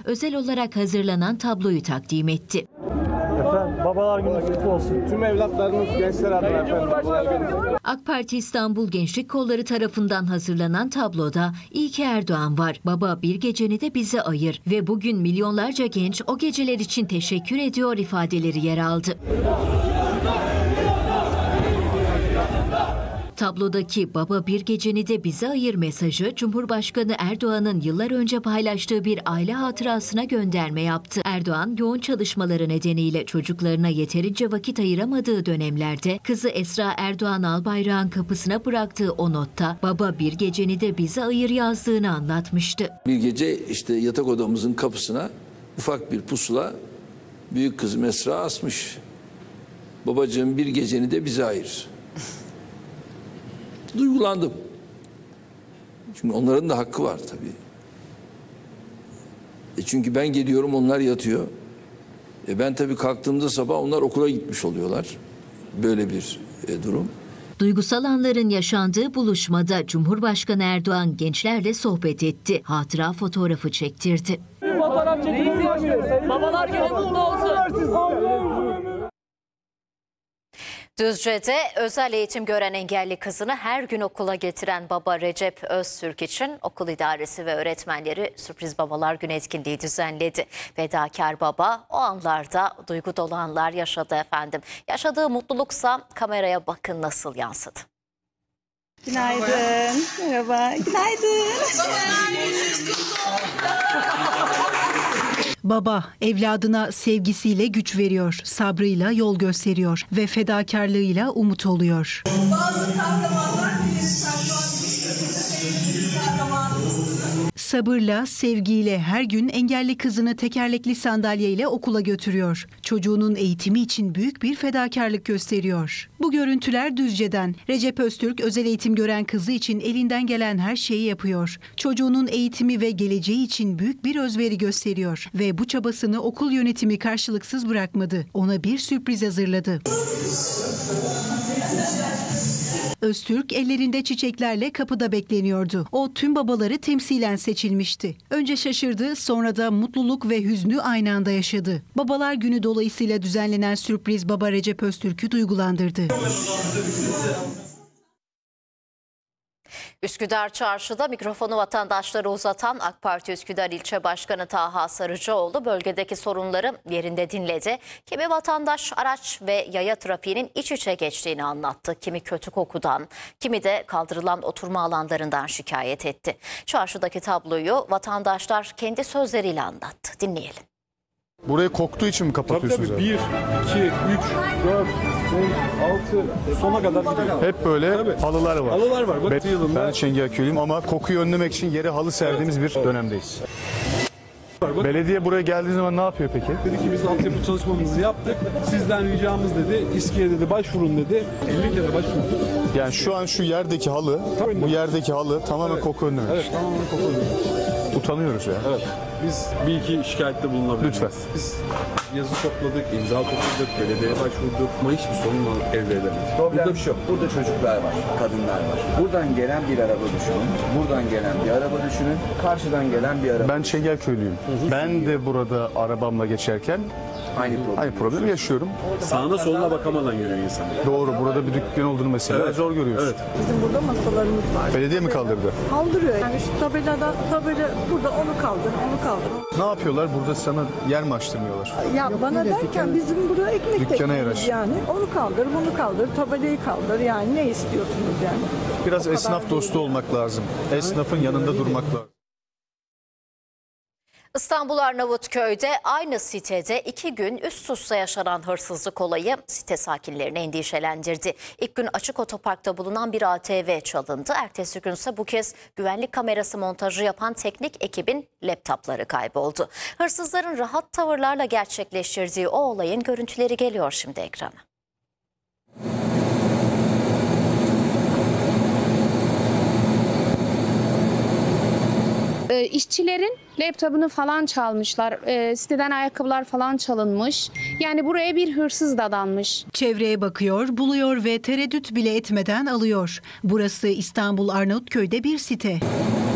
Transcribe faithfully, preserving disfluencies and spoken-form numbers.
özel olarak hazırlanan tabloyu takdim etti. Efendim, babalar günü kutlu olsun. Tüm evlatlarımız gençler adına efendim. Babalar günü. AK Parti İstanbul Gençlik Kolları tarafından hazırlanan tabloda İyi ki Erdoğan var, baba bir geceni de bize ayır ve bugün milyonlarca genç o geceler için teşekkür ediyor ifadeleri yer aldı. Tablodaki baba bir geceni de bize ayır mesajı Cumhurbaşkanı Erdoğan'ın yıllar önce paylaştığı bir aile hatırasına gönderme yaptı. Erdoğan yoğun çalışmaları nedeniyle çocuklarına yeterince vakit ayıramadığı dönemlerde kızı Esra Erdoğan Albayrak'ın kapısına bıraktığı o notta baba bir geceni de bize ayır yazdığını anlatmıştı. Bir gece işte yatak odamızın kapısına ufak bir pusula büyük kızım Esra asmış. Babacığım bir geceni de bize ayır. Duygulandım. Çünkü onların da hakkı var tabii. E çünkü ben geliyorum, onlar yatıyor. E ben tabii kalktığımda sabah onlar okula gitmiş oluyorlar. Böyle bir e, durum. Duygusal anların yaşandığı buluşmada Cumhurbaşkanı Erdoğan gençlerle sohbet etti. Hatıra fotoğrafı çektirdi. Fotoğraf çekin. Babalar günü kutlu olsun. Düzce'de özel eğitim gören engelli kızını her gün okula getiren baba Recep Öztürk için okul idaresi ve öğretmenleri sürpriz babalar günü etkinliği düzenledi. Fedakar baba o anlarda duygu dolu anlar yaşadı efendim. Yaşadığı mutluluksa kameraya bakın nasıl yansıdı. Günaydın. Merhaba. Günaydın. Baba evladına sevgisiyle güç veriyor, sabrıyla yol gösteriyor ve fedakarlığıyla umut oluyor. Bazı kahramanlar bilir kahramanımız. Sabırla, sevgiyle her gün engelli kızını tekerlekli sandalyeyle okula götürüyor. Çocuğunun eğitimi için büyük bir fedakarlık gösteriyor. Bu görüntüler Düzce'den. Recep Öztürk özel eğitim gören kızı için elinden gelen her şeyi yapıyor. Çocuğunun eğitimi ve geleceği için büyük bir özveri gösteriyor ve bu çabasını okul yönetimi karşılıksız bırakmadı. Ona bir sürpriz hazırladı. Öztürk ellerinde çiçeklerle kapıda bekleniyordu. O tüm babaları temsilen seçilmişti. Önce şaşırdı, sonra da mutluluk ve hüznü aynı anda yaşadı. Babalar Günü dolayısıyla düzenlenen sürpriz baba Recep Öztürk'ü duygulandırdı. Üsküdar Çarşı'da mikrofonu vatandaşlara uzatan AK Parti Üsküdar İlçe Başkanı Taha Sarıcıoğlu bölgedeki sorunları yerinde dinledi. Kimi vatandaş araç ve yaya trafiğinin iç içe geçtiğini anlattı. Kimi kötü kokudan, kimi de kaldırılan oturma alanlarından şikayet etti. Çarşıdaki tabloyu vatandaşlar kendi sözleriyle anlattı. Dinleyelim. Burayı koktuğu için mi kapatıyorsunuz? Tabii tabii. bir, iki, üç, dört, beş, altı sona kadar gidiyor. Hep böyle Tabii. halılar var. Halılar var. Bak, Ben, yılında... ben Çengelköylüyüm ama kokuyu önlemek için yere halı serdiğimiz bir dönemdeyiz. Bak. Belediye buraya geldiği zaman ne yapıyor peki? Dedi ki biz altyapı çalışmamızı yaptık. Sizden ricamız dedi. İSKİ'ye dedi başvurun dedi. elli kere başvurduk. Yani şu an şu yerdeki halı, Tabii. bu yerdeki halı tamamen Evet. koku önlemek. Evet, tamamen koku önlemek. Utanıyoruz ya. Evet. Biz bir iki şikayette bulunabiliriz. Lütfen. Biz yazı topladık, imza topladık, belediyeye başvurduk ama hiçbir sorun elde edemedik. Problem şu, burada çocuklar var, kadınlar var. Buradan gelen bir araba düşünün, buradan gelen bir araba düşünün, karşıdan gelen bir araba. Ben Çengelköylüyüm. Ben de burada arabamla geçerken Aynı problem. aynı problemi yaşıyorum. Sağına soluna bakamadan yürüyor insan. Doğru, burada bir dükkan olduğunu mesela Evet. zor görüyoruz. Evet. Bizim burada masalarımız var. Belediye mi kaldırdı? Kaldırıyor. Yani şu tabeladan tabela burada onu kaldır, onu kaldır. Ne yapıyorlar? Burada sana yer mi açtırmıyorlar? Ya bana derken bizim burada ekmek Dükkana teknemiz yaraş. yani. Onu kaldır, bunu kaldır, tabelayı kaldır. Yani ne istiyorsunuz yani? Biraz O esnaf kadar dostu olmak lazım. Esnafın yanında durmak lazım. İstanbul Arnavutköy'de aynı sitede iki gün üst üste yaşanan hırsızlık olayı site sakinlerini endişelendirdi. İlk gün açık otoparkta bulunan bir A T V çalındı. Ertesi günse bu kez güvenlik kamerası montajı yapan teknik ekibin laptopları kayboldu. Hırsızların rahat tavırlarla gerçekleştirdiği o olayın görüntüleri geliyor şimdi ekrana. E, işçilerin laptopunu falan çalmışlar. E, siteden ayakkabılar falan çalınmış. Yani buraya bir hırsız dadanmış. Çevreye bakıyor, buluyor ve tereddüt bile etmeden alıyor. Burası İstanbul Arnavutköy'de bir site.